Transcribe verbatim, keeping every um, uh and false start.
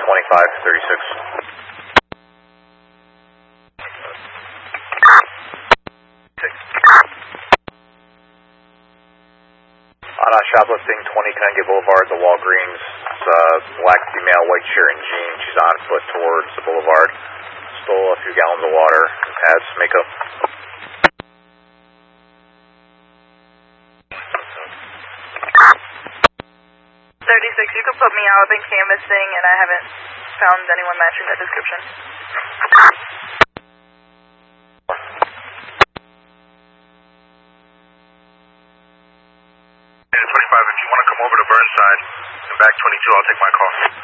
twenty-five thirty-six. On uh, shoplifting, twenty Connecticut Boulevard, the Walgreens. It's a black female, white shirt and jeans. She's on foot towards the boulevard. Stole a few gallons of water and has makeup. thirty-six, you can put me out. I've been canvassing and I haven't found anyone matching that description. twenty-five, if you want to come over to Burnside and back twenty-two, I'll take my call.